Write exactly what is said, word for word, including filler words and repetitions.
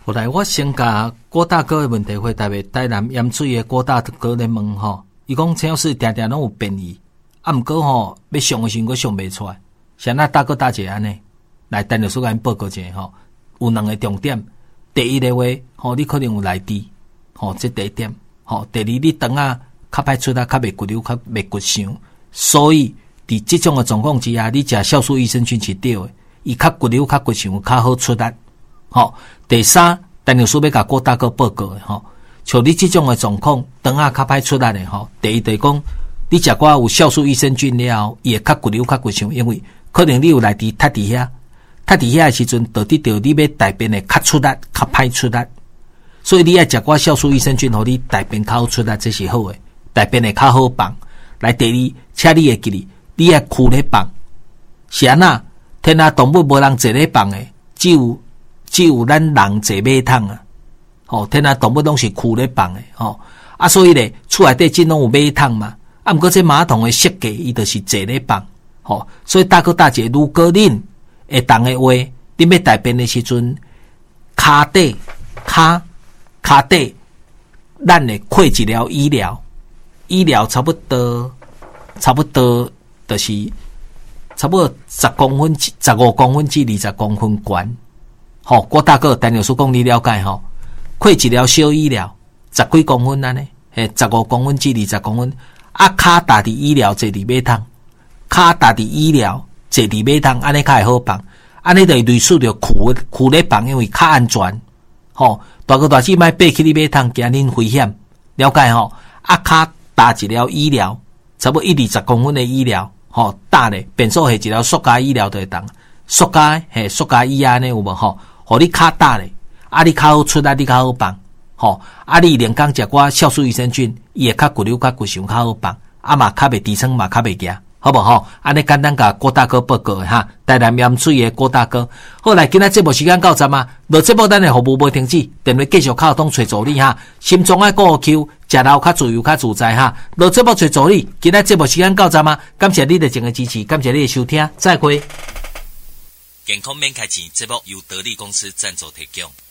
后来我先甲郭大哥的问题回答的台南盐水的郭大哥咧问吼，伊讲陈老师定定拢有变异，啊毋过吼要上的时阵佫上袂出来。像那大哥大姐安尼，来陈老师甲因报告一下吼，有两个重点。第一个话，吼你可能有内滴，吼这第一点。吼，第二你肠啊较歹出啊，较袂骨溜，较袂骨伤，所以伫即种的状况之下，你食酵素益生菌是对的，伊较骨溜，较骨伤，较好出力。吼，第三，陈老师要甲郭大哥报告的吼，像你即种的状况，肠啊较歹出力的吼，第一就是讲，你食过有酵素益生菌了后，伊会较骨溜，较骨伤，因为可能你有内滴塌伫遐，塌伫遐的时阵，导致着你要大便的较出力，较歹出力。所以你爱食寡酵素益生菌，互你大便较好出来，这是好诶，大便会较好放。来第二，请你会记哩，你爱跍咧放。是安那？天下动物无人坐咧放诶，只有只有咱人坐马桶啊。吼，天下动物拢是跍咧放诶，吼啊，所以咧，厝内底真拢有马桶嘛。啊，毋过这马桶诶设计，伊就是坐咧放。吼，所以大哥大姐，如果恁会当诶话，恁要大便诶时阵，骹底骹。骹底，咱会配一疗医疗，医疗差不多，差不多就是差不多十公分、十五公分至二十公分宽。吼、哦，郭大哥，陈老师讲你了解吼，配一疗小医疗，十几公分安尼，嘿，十五公分至二十公分。啊，骹踏伫医疗坐伫马桶，骹踏伫医疗坐伫马桶，安尼较会好放，安尼就类似着跍跍咧放，因为较安全。吼、哦，大哥大姐莫爬起你马桶，惊恁危险，了解吼？啊，骹搭一疗医疗，差不多一二十公分的医疗，吼、哦，搭咧，变做是一条塑胶医疗就会当，塑胶嘿，塑胶医安尼有无吼？互你骹搭咧，啊，你较好出力，你较好放，吼、哦，啊，你连工食寡酵素益生菌，伊会较骨溜，较骨伤，较好放，啊嘛较袂低床嘛较袂惊。好不好？安尼简单甲郭大哥报告的哈，台南盐水的郭大哥。好来，今仔节目时间到站啊，落节目咱的服务无停止，电话继续靠通找助理哈。心中爱顾求，食老较自由较自在哈。落节目找助理，今仔节目时间到站啊，感谢你的整个支持，感谢你的收听，再会。 健康免开钱，节目由得力公司赞助提供。